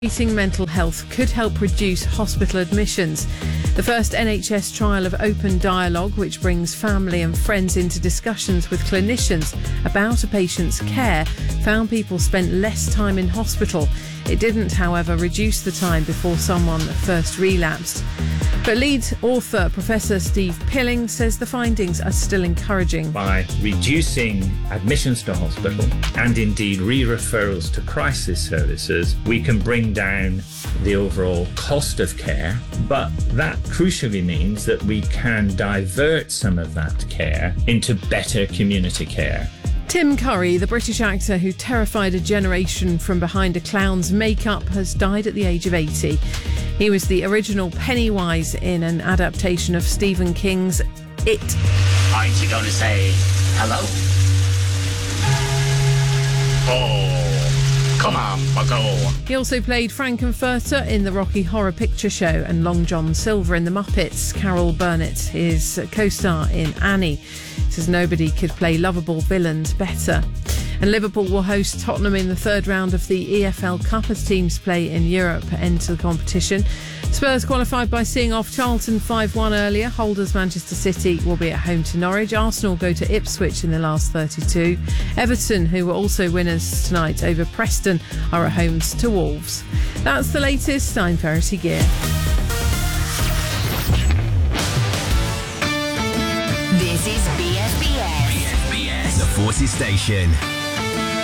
Treating mental health could help reduce hospital admissions. The first NHS trial of open dialogue, which brings family and friends into discussions with clinicians about a patient's care, found people spent less time in hospital. It didn't, however, reduce the time before someone first relapsed. But lead author Professor Steve Pilling says the findings are still encouraging. By reducing admissions to hospital and indeed re-referrals to crisis services, we can bring down the overall cost of care, but that crucially means that we can divert some of that care into better community care. Tim Curry, the British actor who terrified a generation from behind a clown's makeup, has died at the age of 80. He was the original Pennywise in an adaptation of Stephen King's It. Aren't you going to say hello? Oh, come on, Bucko. He also played Frankenfurter in the Rocky Horror Picture Show and Long John Silver in The Muppets. Carol Burnett, his co-star in Annie, says nobody could play lovable villains better. And Liverpool will host Tottenham in the third round of the EFL Cup as teams play in Europe enter the competition. Spurs qualified by seeing off Charlton 5-1 earlier. Holders Manchester City will be at home to Norwich. Arsenal go to Ipswich in the last 32. Everton, who were also winners tonight over Preston, are at home to Wolves. That's the latest. I'm Verity Gear. This is BFBS. The Forces Station.